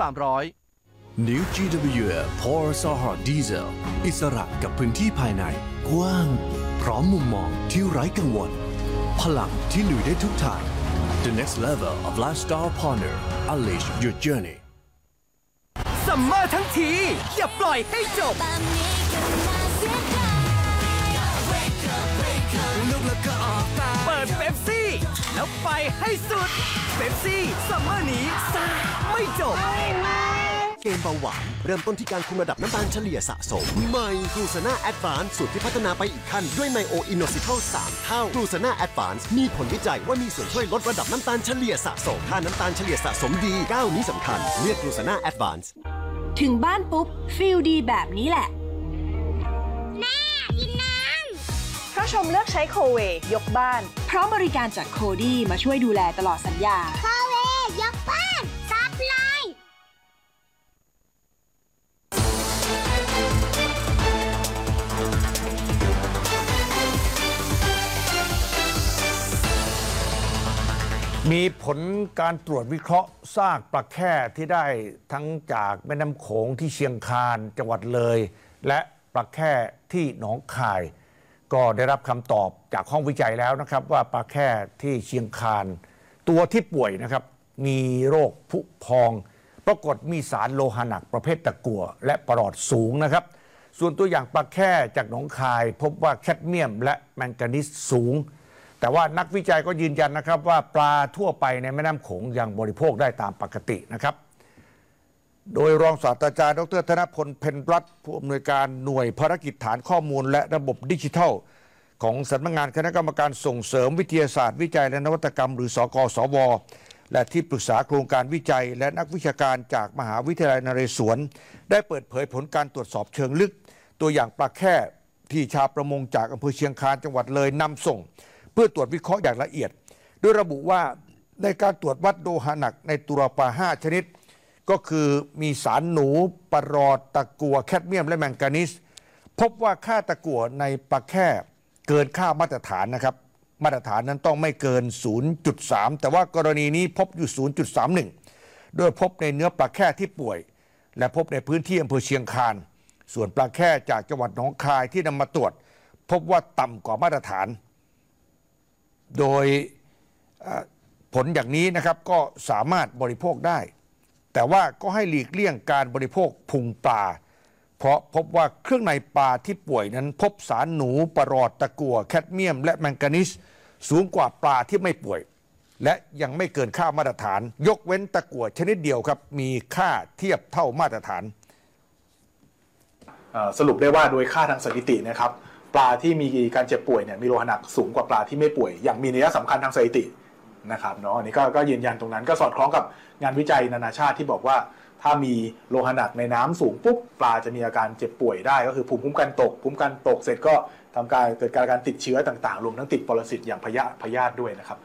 300 New GWF Power Solar Diesel อิสระกับพื้นที่ภายในกว้างพร้อมมุมมองที่ไร้กังวลพลังที่ลุยได้ทุกทาง The next level of lifestyle partner Unleash your journey ซัมเมอร์ทั้งทีอย่าปล่อยให้จบเปิดเป๊ปซี่แล้วไปให้สุดเป๊ปซี่ซัมเมอร์นี้ซ่าไม่จบเกมเบาหวานเริ่มต้นที่การคุมระดับน้ำตาลเฉลี่ยสะสมใหม่กลูซาน่าแอดวานซ์สูตรที่พัฒนาไปอีกขั้นด้วยไนโออินโนซิทัล3 เท่ากลูซาน่าแอดวานซ์มีผลวิจัยว่ามีส่วนช่วยลดระดับน้ำตาลเฉลี่ยสะสมถ้าน้ำตาลเฉลี่ยสะสมดีก้าวนี้สำคัญเลือกกลูซาน่าแอดวานซ์ถึงบ้านปุ๊บฟีลดีแบบนี้แหละแม่กินน้ำเพราะชมเลือกใช้โคเวยกบ้านเพราะบริการจากโคดี้มาช่วยดูแลตลอดสัญญาโคเวยกบ้านซับไลน์มีผลการตรวจวิเคราะห์ซากปลาแค่ที่ได้ทั้งจากแม่น้ำโขงที่เชียงคานจังหวัดเลย และปลาแค่ที่หนองคาย ก็ได้รับคำตอบจากห้องวิจัยแล้วนะครับว่าปลาแค่ที่เชียงคานตัวที่ป่วยนะครับมีโรคผุพองปรากฏมีสารโลหะหนักประเภทตะกั่วและปรอดสูงนะครับส่วนตัวอย่างปลาแค่จากหนองคายพบว่าแคดเมียมและแมงกานีสสูงแต่ว่านักวิจัยก็ยืนยันนะครับว่าปลาทั่วไปในแม่น้ำโขงยังบริโภคได้ตามปกตินะครับโดยรองศาสตราจารย์ดร.ธนพลเพ็ญรัตน์ผู้อำนวยการหน่วยภารกิจฐานข้อมูลและระบบดิจิทัลของสำนักงานคณะกรรมการส่งเสริมวิทยาศาสตร์วิจัยและนวัตกรรมหรือสกสวและที่ปรึกษาโครงการวิจัยและนักวิชาการจากมหาวิทยาลัยนเรศวรได้เปิดเผยผลการตรวจสอบเชิงลึกตัวอย่างปลาแค่ที่ชาวประมงจากอำเภอเชียงคานจังหวัดเลยนำส่งเพื่อตรวจวิเคราะห์อย่างละเอียดโดยระบุว่าในการตรวจวัดโลหะหนักในตัวปลา5 ชนิดก็คือมีสารหนูปรอดตะกั่วแคดเมียมและแมงกานีสพบว่าค่าตะกั่วในปลาแค่เกินค่ามาตรฐานนะครับมาตรฐานนั้นต้องไม่เกิน 0.3 แต่ว่ากรณีนี้พบอยู่ 0.31 โดยพบในเนื้อปลาแค่ที่ป่วยและพบในพื้นที่อำเภอเชียงคานส่วนปลาแค่จากจังหวัดหนองคายที่นำมาตรวจพบว่าต่ำกว่ามาตรฐานโดยผลอย่างนี้นะครับก็สามารถบริโภคได้แต่ว่าก็ให้หลีกเลี่ยงการบริโภคพุงปลาเพราะพบว่าเครื่องในปลาที่ป่วยนั้นพบสารหนูปรอดตะกั่วแคดเมียมและแมงกานีสสูงกว่าปลาที่ไม่ป่วยและยังไม่เกินค่ามาตรฐานยกเว้นตะกั่วชนิดเดียวครับมีค่าเทียบเท่ามาตรฐานสรุปได้ว่าโดยค่าทางสถิตินะครับปลาที่มีการเจ็บป่วยเนี่ยมีโลหะหนักสูงกว่าปลาที่ไม่ป่วยอย่างมีนัยสำคัญทางสถิตินะครับเนาะอันนี้ก็ยืนยันตรงนั้นก็สอดคล้องกับงานวิจัยนานาชาติที่บอกว่าถ้ามีโลหะหนักในน้ำสูงปุ๊บปลาจะมีอาการเจ็บป่วยได้ก็คือภูมิคุ้มกันตกเสร็จก็ทำการเกิดการติดเชื้อต่างๆรวมทั้งติดปรสิตอย่างพยาธิด้วยนะครับ